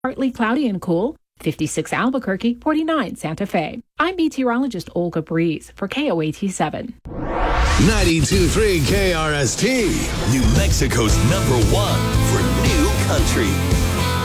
Partly cloudy and cool. 56 Albuquerque, 49 Santa Fe. I'm meteorologist Olga Breeze for KOAT7. 92.3 KRST, New Mexico's #1 for new country.